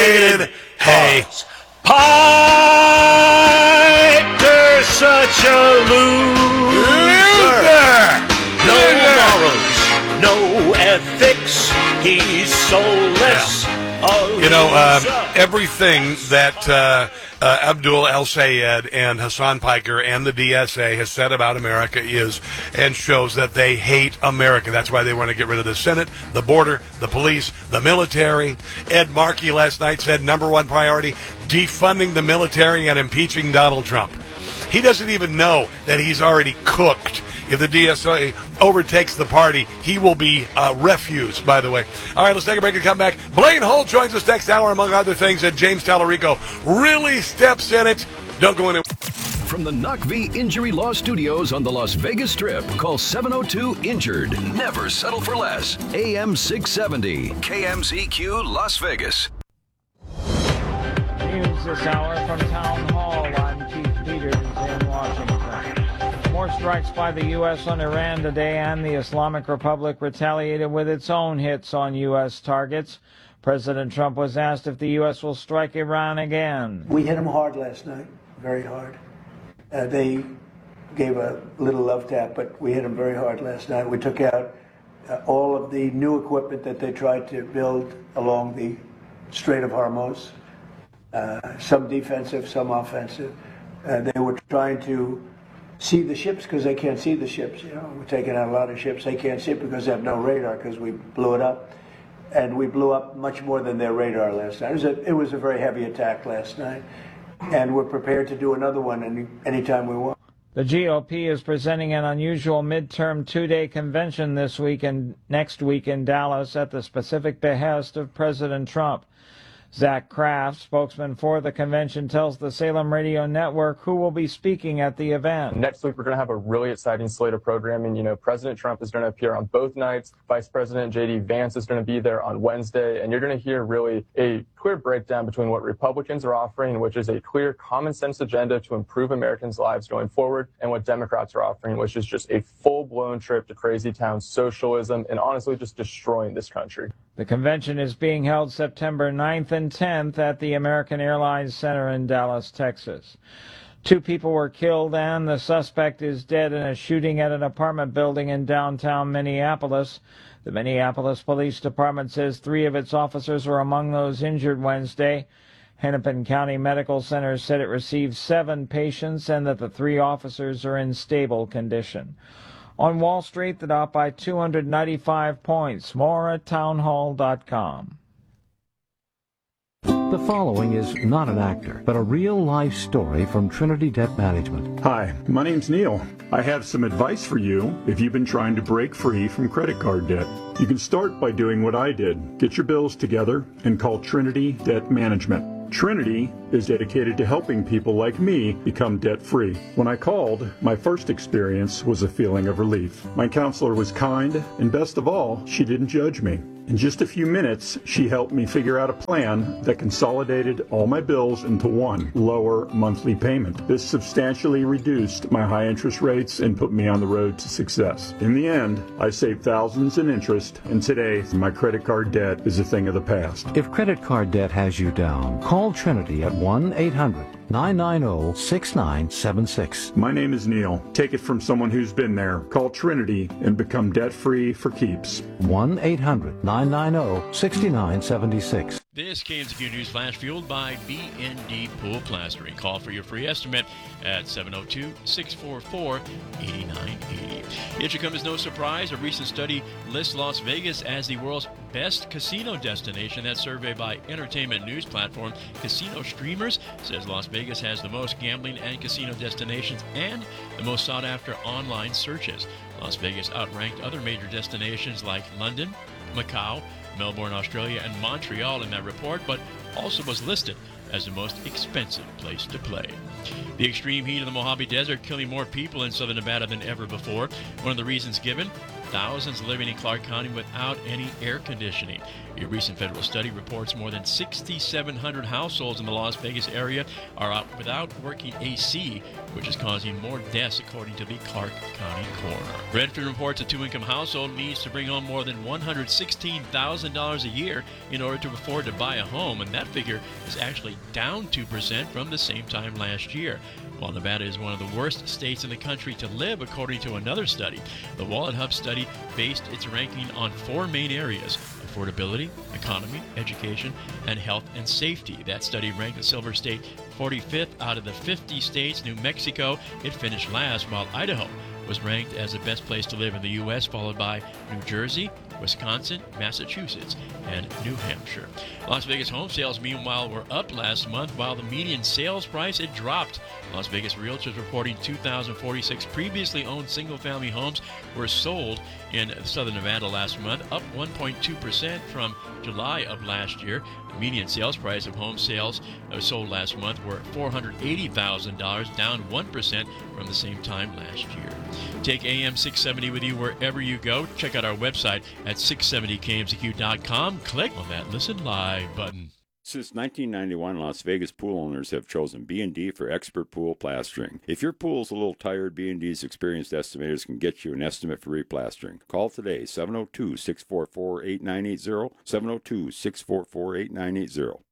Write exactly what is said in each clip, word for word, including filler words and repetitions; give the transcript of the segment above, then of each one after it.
Pirated hay. Piper's such a loser. No morals, no ethics. He's soulless. You know, uh, everything that uh, uh, Abdul El-Sayed and Hassan Piker and the D S A has said about America is and shows that they hate America. That's why they want to get rid of the Senate, the border, the police, the military. Ed Markey last night said number one priority, defunding the military and impeaching Donald Trump. He doesn't even know that he's already cooked. If the D S A overtakes the party, he will be uh, refused, by the way. All right, let's take a break and come back. Blaine Holt joins us next hour, among other things, and James Tallarico really steps in it. Don't go in. From the N U C V Injury Law Studios on the Las Vegas Strip, call seven oh two injured. Never settle for less. A M six seventy, K M Z Q, Las Vegas. News this hour from Town Hall. I'm Keith Peters in Washington. More strikes by the U S on Iran today, and the Islamic Republic retaliated with its own hits on U S targets. President Trump was asked if the U S will strike Iran again. We hit them hard last night, very hard. Uh, they gave a little love tap, but we hit them very hard last night. We took out uh, all of the new equipment that they tried to build along the Strait of Hormuz, uh, some defensive, some offensive. Uh, they were trying to see the ships because they can't see the ships. You know, we're taking out a lot of ships. They can't see it because they have no radar because we blew it up. And we blew up much more than their radar last night. It was a, it was a very heavy attack last night. And we're prepared to do another one any anytime we want. The G O P is presenting an unusual midterm two-day convention this week and next week in Dallas at the specific behest of President Trump. Zach Kraft, spokesman for the convention, tells the Salem Radio Network who will be speaking at the event. Next week, we're going to have a really exciting slate of programming. You know, President Trump is going to appear on both nights. Vice President J D Vance is going to be there on Wednesday. And you're going to hear really a clear breakdown between what Republicans are offering, which is a clear common sense agenda to improve Americans' lives going forward, and what Democrats are offering, which is just a full-blown trip to crazy town socialism and honestly just destroying this country. The convention is being held September ninth and tenth at the American Airlines Center in Dallas, Texas. Two people were killed and the suspect is dead in a shooting at an apartment building in downtown Minneapolis. The Minneapolis Police Department says three of its officers were among those injured Wednesday. Hennepin County Medical Center said it received seven patients and that the three officers are in stable condition. On Wall Street, the Dow by two hundred ninety-five points. More at townhall dot com. The following is not an actor, but a real-life story from Trinity Debt Management. Hi, my name's Neil. I have some advice for you if you've been trying to break free from credit card debt. You can start by doing what I did. Get your bills together and call Trinity Debt Management. Trinity is dedicated to helping people like me become debt-free. When I called, my first experience was a feeling of relief. My counselor was kind, and best of all, she didn't judge me. In just a few minutes, she helped me figure out a plan that consolidated all my bills into one lower monthly payment. This substantially reduced my high interest rates and put me on the road to success. In the end, I saved thousands in interest, and today, my credit card debt is a thing of the past. If credit card debt has you down, call Trinity at one eight hundred nine nine zero six nine seven six. My name is Neil. Take it from someone who's been there. Call Trinity and become debt-free for keeps. one eight hundred nine nine zero six nine seven six. This K M Z Q News Flash fueled by B and D Pool Plastering. Call for your free estimate at seven oh two, six four four, eight nine eight oh. It should come as no surprise. A recent study lists Las Vegas as the world's best casino destination. That survey by entertainment news platform Casino Streamers says Las Vegas has the most gambling and casino destinations and the most sought-after online searches. Las Vegas outranked other major destinations like London, Macau, Melbourne, Australia, and Montreal in that report, but also was listed as the most expensive place to play. The extreme heat of the Mojave Desert killing more people in southern Nevada than ever before. One of the reasons given, thousands living in Clark County without any air conditioning. A recent federal study reports more than six thousand seven hundred households in the Las Vegas area are out without working A C, which is causing more deaths according to the Clark County coroner. Redfin reports a two-income household needs to bring home more than one hundred sixteen thousand dollars a year in order to afford to buy a home, and that figure is actually down two percent from the same time last year. While Nevada is one of the worst states in the country to live, according to another study, the Wallet Hub study based its ranking on four main areas: affordability, economy, education, and health and safety. That study ranked the Silver State forty-fifth out of the fifty states. New Mexico, it finished last, while Idaho was ranked as the best place to live in the U S, followed by New Jersey, Wisconsin, Massachusetts, and New Hampshire. Las Vegas home sales, meanwhile, were up last month, while the median sales price had dropped. Las Vegas Realtors reporting two thousand forty-six previously owned single-family homes were sold in southern Nevada last month, up one point two percent from July of last year. The median sales price of home sales sold last month were four hundred eighty thousand dollars, down one percent from the same time last year. Take A M six seventy with you wherever you go. Check out our website at six seventy K M Z Q dot com. Click on that Listen Live button. Since nineteen ninety-one, Las Vegas pool owners have chosen B and D for expert pool plastering. If your pool's a little tired, B and D's experienced estimators can get you an estimate for replastering. Call today, seven oh two, six four four, eight nine eight zero, seven oh two, six four four, eight nine eight zero.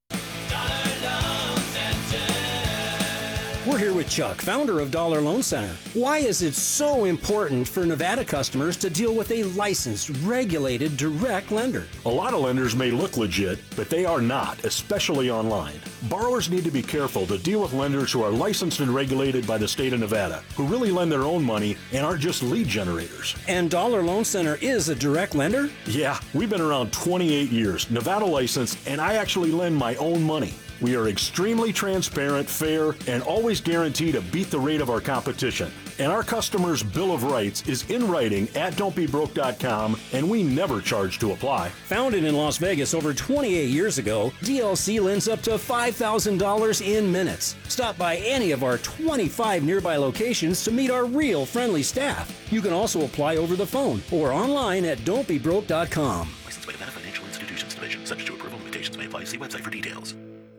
We're here with Chuck, founder of Dollar Loan Center. Why is it so important for Nevada customers to deal with a licensed, regulated, direct lender? A lot of lenders may look legit, but they are not, especially online. Borrowers need to be careful to deal with lenders who are licensed and regulated by the state of Nevada, who really lend their own money and aren't just lead generators. And Dollar Loan Center is a direct lender? Yeah, we've been around twenty-eight years, Nevada licensed, and I actually lend my own money. We are extremely transparent, fair, and always guarantee to beat the rate of our competition. And our customers' Bill of Rights is in writing at don't be broke dot com, and we never charge to apply. Founded in Las Vegas over twenty-eight years ago, D L C lends up to five thousand dollars in minutes. Stop by any of our twenty-five nearby locations to meet our real friendly staff. You can also apply over the phone or online at don't be broke dot com. Licensed by Nevada Financial Institutions Division. Subject to approval, limitations may apply. See website for details.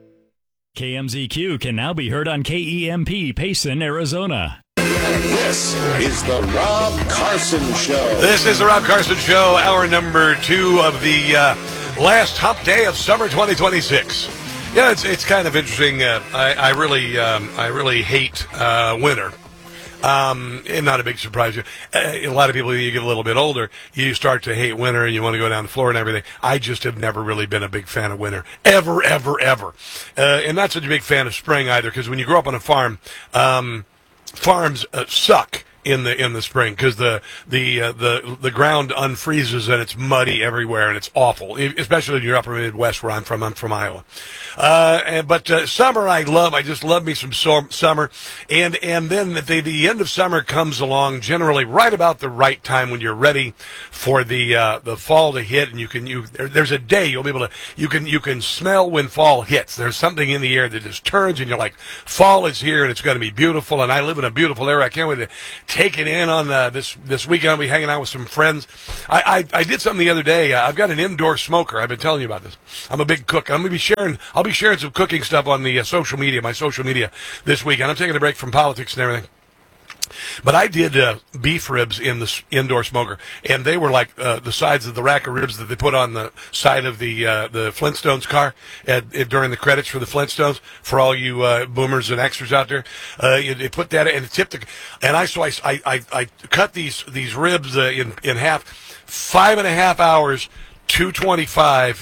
K M Z Q can now be heard on K E M P, Payson, Arizona. This is the Rob Carson Show. This is the Rob Carson Show, hour number two of the uh, last hump day of summer twenty twenty-six. Yeah, it's it's kind of interesting. Uh, I, I really um, I really hate uh, winter. Um, and not a big surprise. Uh, a lot of people, you get a little bit older, you start to hate winter and you want to go down the floor and everything. I just have never really been a big fan of winter. Ever, ever, ever. Uh, and not such a big fan of spring either, because when you grow up on a farm, um, farms uh, suck in the in the spring because the the uh, the the ground unfreezes and it's muddy everywhere and it's awful, especially in your upper Midwest where I'm from. I'm from Iowa. Uh, and, but uh, summer I love. I just love me some so- summer, and and then the the end of summer comes along generally right about the right time when you're ready for the uh, the fall to hit, and you can you there, there's a day you'll be able to you can you can smell when fall hits. There's something in the air that just turns, and you're like, fall is here and it's going to be beautiful. And I live in a beautiful area. I can't wait to take it in on uh, this this weekend. I'll be hanging out with some friends. I I, I did something the other day. Uh, I've got an indoor smoker. I've been telling you about this. I'm a big cook. I'm gonna be sharing. I'll be sharing some cooking stuff on the uh, social media, my social media this weekend. I'm taking a break from politics and everything. But I did uh, beef ribs in the indoor smoker, and they were like uh, the sides of the rack of ribs that they put on the side of the uh, the Flintstones car at, at, during the credits for the Flintstones. For all you uh, boomers and extras out there, uh, you, they put that and tipped the. And I so I I, I cut these these ribs uh, in in half, five and a half hours, two twenty-five.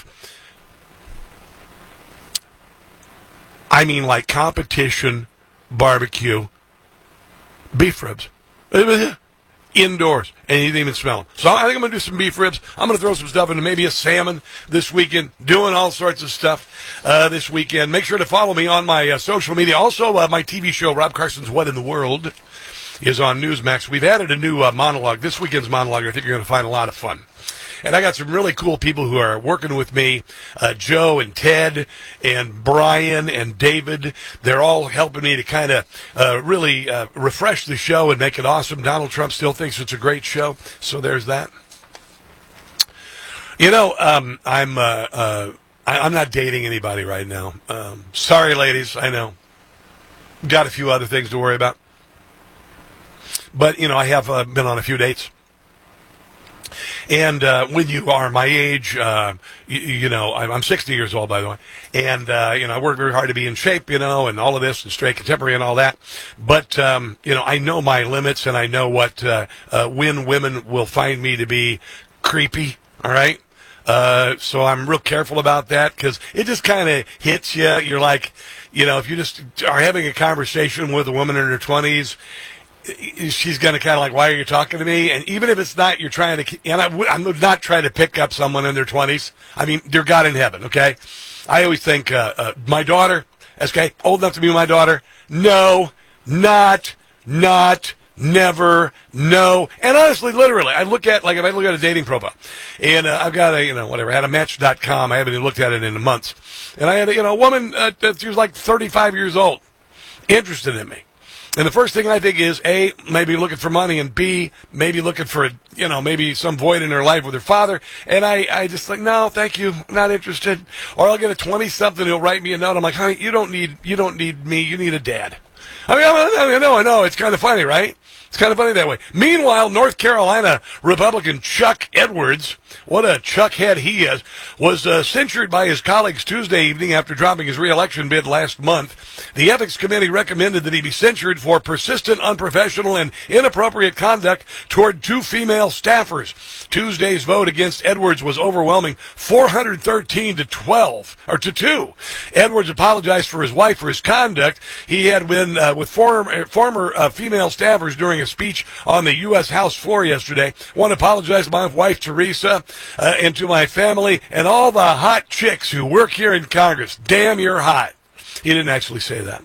I mean, like competition barbecue beef ribs. Indoors. And you didn't even smell them. So I think I'm going to do some beef ribs. I'm going to throw some stuff into maybe a salmon this weekend. Doing all sorts of stuff uh, this weekend. Make sure to follow me on my uh, social media. Also, uh, my T V show, Rob Carson's What in the World, is on Newsmax. We've added a new uh, monologue. This weekend's monologue, I think you're going to find a lot of fun. And I got some really cool people who are working with me, uh, Joe and Ted and Brian and David. They're all helping me to kind of uh, really uh, refresh the show and make it awesome. Donald Trump still thinks it's a great show, so there's that. You know, um, I'm uh, uh, I, I'm not dating anybody right now. Um, sorry, ladies. I know. Got a few other things to worry about. But, you know, I have uh, been on a few dates. And uh, when you are my age, uh, you, you know, I'm, I'm sixty years old, by the way. And, uh, you know, I work very hard to be in shape, you know, and all of this, and straight contemporary and all that. But, um, you know, I know my limits, and I know what, uh, uh, when women will find me to be creepy, all right? Uh, so I'm real careful about that, because it just kind of hits you. You're like, you know, if you just are having a conversation with a woman in her twenties, she's going to kind of like, why are you talking to me? And even if it's not, you're trying to, and I, I'm not trying to pick up someone in their twenties. I mean, dear God in heaven, okay? I always think, uh, uh, my daughter, okay, old enough to be my daughter, no, not, not, never, no. And honestly, literally, I look at, like, if I look at a dating profile, and uh, I've got a, you know, whatever, I had a match dot com, I haven't even looked at it in months, and I had a, you know, a woman, uh, she was like thirty-five years old, interested in me. And the first thing I think is, A, maybe looking for money, and B, maybe looking for, you know, maybe some void in her life with her father. And I, I just like, no, thank you, not interested. Or I'll get a twenty-something who'll write me a note. I'm like, honey, you don't need, you don't need me, you need a dad. I mean, I know, I know, it's kind of funny, right? It's kind of funny that way. Meanwhile, North Carolina Republican Chuck Edwards, what a chuckhead he is, was uh, censured by his colleagues Tuesday evening after dropping his re-election bid last month. The Ethics Committee recommended that he be censured for persistent, unprofessional, and inappropriate conduct toward two female staffers. Tuesday's vote against Edwards was overwhelming, four hundred thirteen to twelve, or to two. Edwards apologized for his wife for his conduct. He had been uh, with former, former uh, female staffers during a speech on the U S House floor yesterday. I want to apologize to my wife, Teresa, uh, and to my family and all the hot chicks who work here in Congress. Damn, you're hot. He didn't actually say that.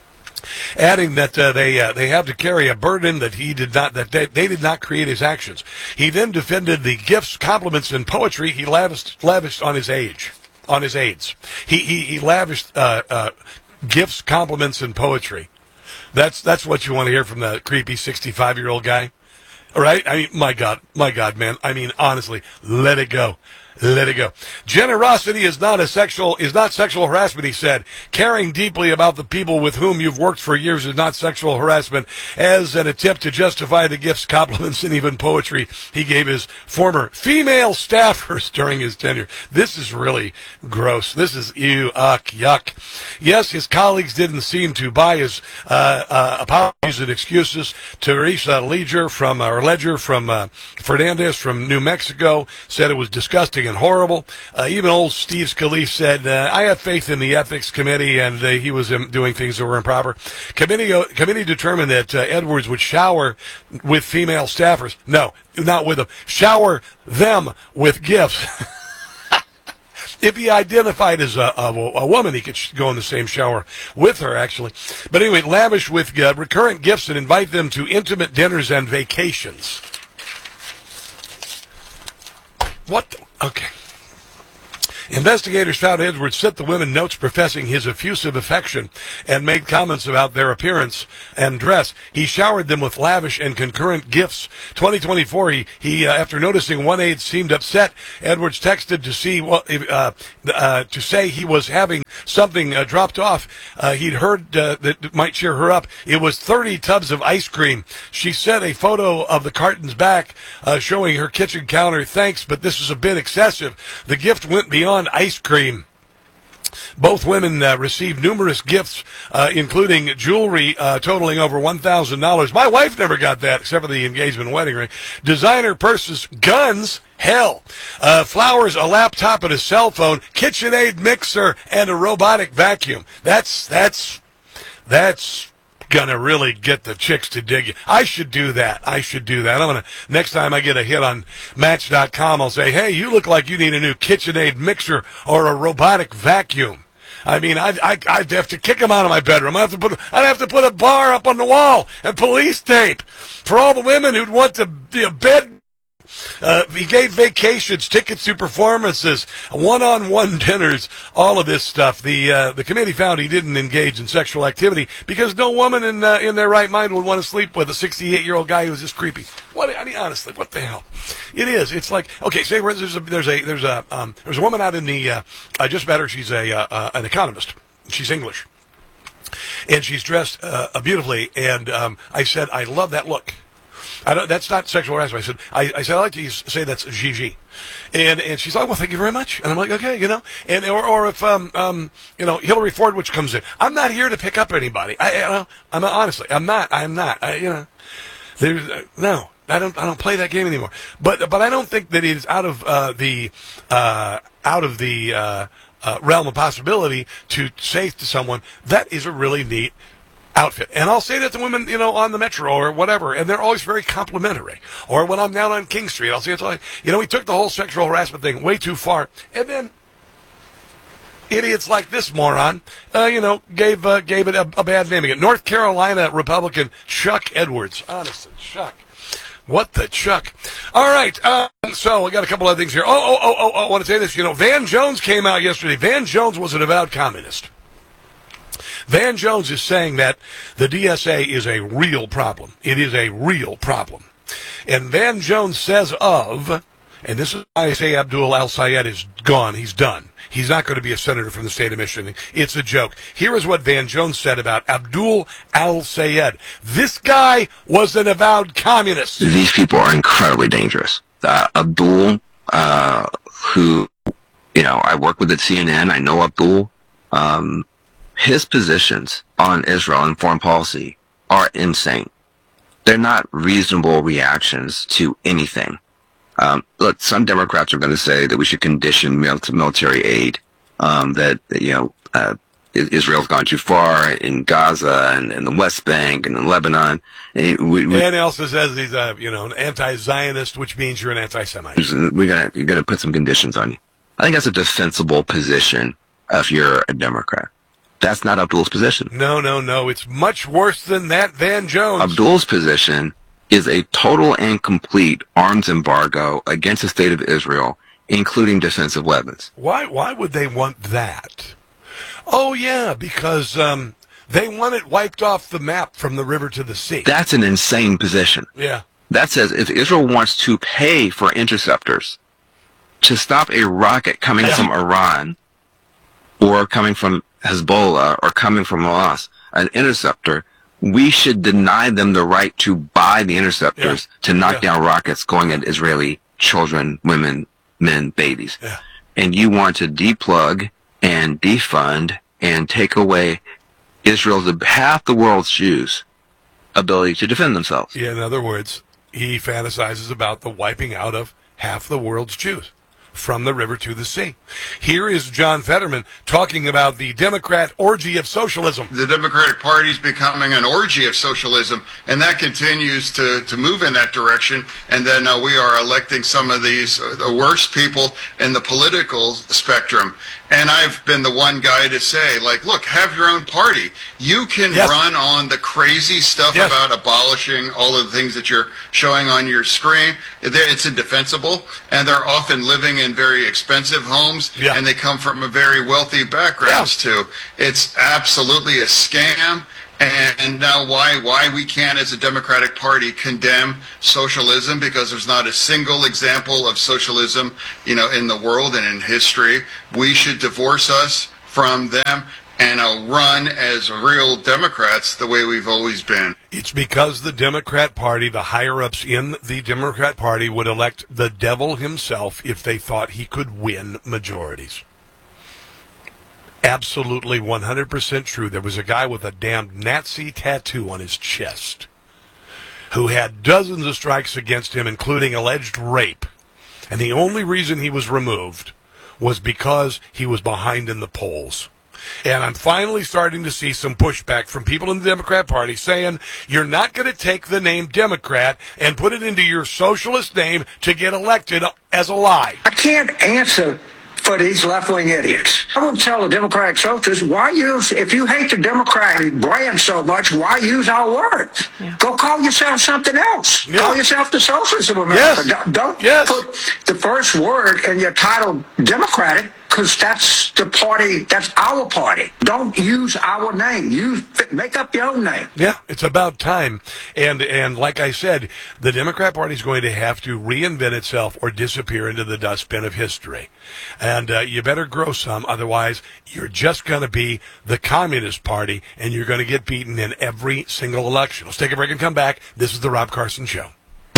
Adding that uh, they uh, they have to carry a burden that he did not that they, they did not create his actions. He then defended the gifts, compliments, and poetry he lavished lavished on his age, on his aides. He he, he lavished uh, uh, gifts, compliments, and poetry. That's that's what you want to hear from the creepy sixty-five-year-old guy. All right? I mean, my God, my God, man. I mean, honestly, let it go. Let it go. Generosity is not a sexual is not sexual harassment, he said. Caring deeply about the people with whom you've worked for years is not sexual harassment. As an attempt to justify the gifts, compliments, and even poetry he gave his former female staffers during his tenure. This is really gross. This is ew, uck, yuck. Yes, his colleagues didn't seem to buy his uh, uh, apologies and excuses. Teresa Ledger from or Ledger from uh, Fernandez from New Mexico said it was disgusting and horrible. Uh, even old Steve Scalise said, uh, I have faith in the Ethics Committee, and uh, he was um, doing things that were improper. Committee, uh, committee determined that uh, Edwards would shower with female staffers. No, not with them. Shower them with gifts. If he identified as a, a, a woman, he could go in the same shower with her, actually. But anyway, lavish with uh, recurrent gifts and invite them to intimate dinners and vacations. What the? Okay. Investigators found Edwards sent the women notes professing his effusive affection and made comments about their appearance and dress. He showered them with lavish and concurrent gifts. twenty twenty-four, he, he uh, after noticing one aide seemed upset, Edwards texted to see what, uh, uh, to say he was having something uh, dropped off. Uh, he'd heard uh, that might cheer her up. It was thirty tubs of ice cream. She sent a photo of the cartons back, uh, showing her kitchen counter. Thanks, but this is a bit excessive. The gift went beyond ice cream. Both women uh, received numerous gifts, uh, including jewelry uh, totaling over one thousand dollars. My wife never got that, except for the engagement and wedding ring. Designer purses, guns, hell, uh, flowers, a laptop, and a cell phone, KitchenAid mixer, and a robotic vacuum. That's, that's, that's... gonna really get the chicks to dig you. I should do that. I should do that. I'm gonna, next time I get a hit on Match dot com, I'll say, hey, you look like you need a new KitchenAid mixer or a robotic vacuum. I mean, I'd, I'd, I'd have to kick them out of my bedroom. I'd have to put, I'd have to put a bar up on the wall and police tape for all the women who'd want to be a bed. Uh, he gave vacations, tickets to performances, one-on-one dinners, all of this stuff. The uh, the committee found he didn't engage in sexual activity because no woman in uh, in their right mind would want to sleep with a sixty-eight-year-old guy who was just creepy. What? I mean, honestly, what the hell? It is. It's like, okay, say there's a there's a there's a um, there's a woman out in the. Uh, I just met her. She's a uh, uh, an economist. She's English, and she's dressed uh, beautifully. And um, I said, I love that look. I don't, that's not sexual harassment. I said, I, I said, I like to say that's Gigi. And and she's like, well, thank you very much. And I'm like, okay, you know. And or or if um um you know Hillary Ford, which comes in, I'm not here to pick up anybody. I you know, I'm not, honestly, I'm not. I'm not. I, you know, there's uh, no. I don't. I don't play that game anymore. But but I don't think that it is out of uh, the uh, out of the uh, uh, realm of possibility to say to someone that is a really neat outfit. And I'll say that to women, you know, on the metro or whatever, and they're always very complimentary. Or when I'm down on King Street, I'll say it's like, you know, we took the whole sexual harassment thing way too far, and then idiots like this moron, uh, you know, gave uh, gave it a, a bad name again. North Carolina Republican Chuck Edwards. Honestly, Chuck. What the Chuck? All right, uh, so we got a couple other things here. Oh, oh, oh, oh, oh, I want to say this. You know, Van Jones came out yesterday. Van Jones was an avowed communist. Van Jones is saying that the D S A is a real problem. It is a real problem. And Van Jones says of, and this is why I say Abdul al-Sayed is gone. He's done. He's not going to be a senator from the state of Michigan. It's a joke. Here is what Van Jones said about Abdul al-Sayed. This guy was an avowed communist. These people are incredibly dangerous. Uh, Abdul, uh, who, you know, I work with at C N N. I know Abdul. Um, his positions on Israel and foreign policy are insane. They're not reasonable reactions to anything. Um, look, some Democrats are going to say that we should condition military aid, um, that, you know, uh, Israel's gone too far in Gaza and, and the West Bank and in Lebanon. And, we, we, and also says he's a, you know, an anti-Zionist, which means you're an anti-Semite. We're gonna, you're going to put some conditions on you. I think that's a defensible position if you're a Democrat. That's not Abdul's position. No, no, no. It's much worse than that, Van Jones. Abdul's position is a total and complete arms embargo against the state of Israel, including defensive weapons. Why Why would they want that? Oh, yeah, because um, they want it wiped off the map from the river to the sea. That's an insane position. Yeah. That says if Israel wants to pay for interceptors to stop a rocket coming yeah. from Iran or coming from Hezbollah or coming from Hamas, an interceptor, we should deny them the right to buy the interceptors yeah. to knock yeah. down rockets going at Israeli children, women, men, babies. Yeah. And you want to deplug and defund and take away Israel's, half the world's Jews' ability to defend themselves. Yeah, in other words, he fantasizes about the wiping out of half the world's Jews from the river to the sea. Here is John Fetterman talking about the Democrat orgy of socialism. The Democratic Party is becoming an orgy of socialism, and that continues to, to move in that direction. And then uh, we are electing some of these, uh, the worst people in the political spectrum. And I've been the one guy to say, like, look, have your own party. You can yes. run on the crazy stuff yes. about abolishing all of the things that you're showing on your screen. It's indefensible, and they're often living in very expensive homes, yeah. and they come from a very wealthy backgrounds, yeah. too. It's absolutely a scam. And now why why we can't, as a Democratic Party, condemn socialism, because there's not a single example of socialism, you know, in the world and in history. We should divorce us from them and uh, run as real Democrats the way we've always been. It's because the Democrat Party, the higher-ups in the Democrat Party, would elect the devil himself if they thought he could win majorities. Absolutely one hundred percent true. There was a guy with a damned Nazi tattoo on his chest who had dozens of strikes against him, including alleged rape. And the only reason he was removed was because he was behind in the polls. And I'm finally starting to see some pushback from people in the Democrat Party saying, you're not going to take the name Democrat and put it into your socialist name to get elected as a lie. I can't answer for these left-wing idiots. I would tell the Democratic Socialists, why use, if you hate the Democratic brand so much, why use our words? Yeah. Go call yourself something else. Yeah. Call yourself the Socialists of America. Yes. Don't yes. put the first word in your title Democratic because that's the party, that's our party. Don't use our name. Use, make up your own name. Yeah, it's about time. And and like I said, the Democrat Party is going to have to reinvent itself or disappear into the dustbin of history. And uh, you better grow some, otherwise you're just going to be the Communist Party, and you're going to get beaten in every single election. Let's take a break and come back. This is The Rob Carson Show.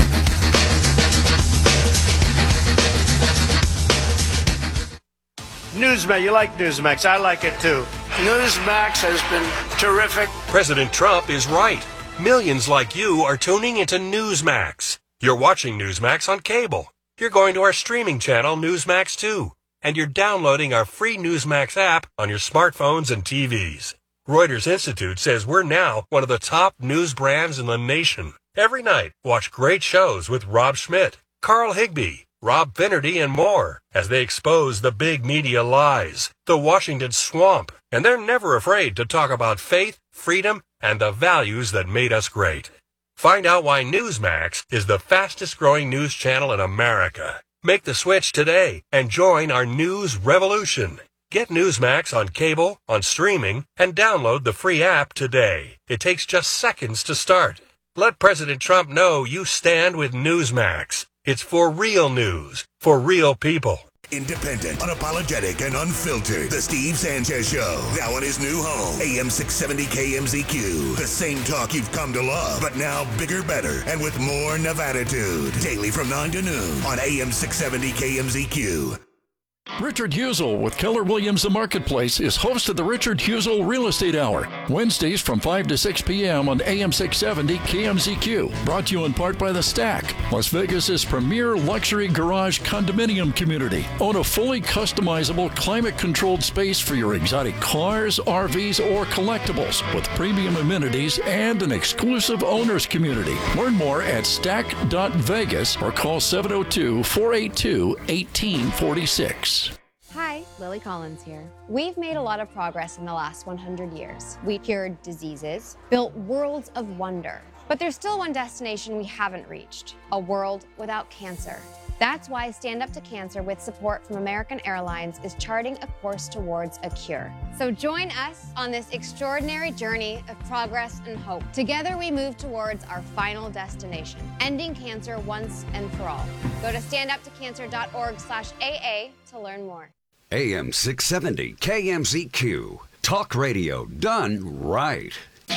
Newsmax, you like Newsmax. I like it too. Newsmax has been terrific. President Trump is right. Millions like you are tuning into Newsmax. You're watching Newsmax on cable. You're going to our streaming channel, Newsmax two. And you're downloading our free Newsmax app on your smartphones and T Vs. Reuters Institute says we're now one of the top news brands in the nation. Every night, watch great shows with Rob Schmidt, Carl Higbie, Rob Finnerty, and more as they expose the big media lies, the Washington swamp, and they're never afraid to talk about faith, freedom, and the values that made us great. Find out why Newsmax is the fastest growing news channel in America. Make the switch today and join our news revolution. Get Newsmax on cable, on streaming, and download the free app today. It takes just seconds to start. Let President Trump know you stand with Newsmax. It's for real news, for real people. Independent, unapologetic, and unfiltered. The Steve Sanchez Show. Now in his new home. A M six seventy K M Z Q. The same talk you've come to love, but now bigger, better, and with more Nevada-tude. Daily from nine to noon on A M six seventy K M Z Q. Richard Husel with Keller Williams The Marketplace is host of the Richard Husel Real Estate Hour, Wednesdays from five to six p.m. on A M six seventy K M Z Q. Brought to you in part by The Stack, Las Vegas's premier luxury garage condominium community. Own a fully customizable, climate-controlled space for your exotic cars, R Vs, or collectibles with premium amenities and an exclusive owners community. Learn more at stack dot vegas or call seven oh two, four eight two, one eight four six. Hi, Lily Collins here. We've made a lot of progress in the last one hundred years. We cured diseases, built worlds of wonder. But there's still one destination we haven't reached, a world without cancer. That's why Stand Up to Cancer, with support from American Airlines, is charting a course towards a cure. So join us on this extraordinary journey of progress and hope. Together we move towards our final destination, ending cancer once and for all. Go to stand up to cancer dot org slash A A to learn more. A M six seventy K M Z Q. Talk radio done right.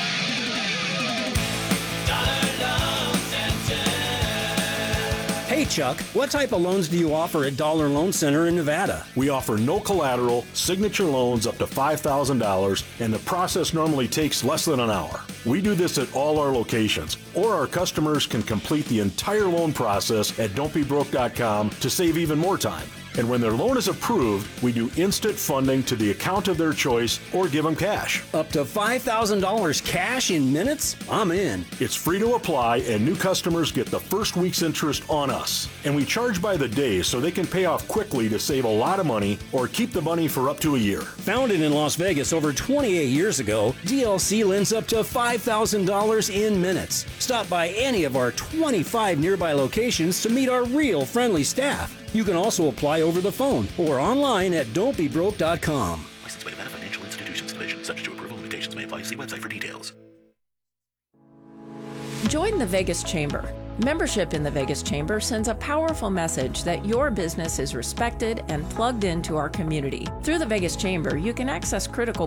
Hey Chuck, what type of loans do you offer at Dollar Loan Center in Nevada? We offer no collateral, signature loans up to five thousand dollars, and the process normally takes less than an hour. We do this at all our locations, or our customers can complete the entire loan process at don't be broke dot com to save even more time. And when their loan is approved, we do instant funding to the account of their choice or give them cash. Up to five thousand dollars cash in minutes? I'm in. It's free to apply, and new customers get the first week's interest on us. And we charge by the day so they can pay off quickly to save a lot of money or keep the money for up to a year. Founded in Las Vegas over twenty-eight years ago, D L C lends up to five thousand dollars in minutes. Stop by any of our twenty-five nearby locations to meet our real friendly staff. You can also apply over the phone or online at don't be broke dot com. Licensed by Nevada Financial Institutions Division. Subject to approval. Limitations may apply. See website for details. Join the Vegas Chamber. Membership in the Vegas Chamber sends a powerful message that your business is respected and plugged into our community. Through the Vegas Chamber, you can access critical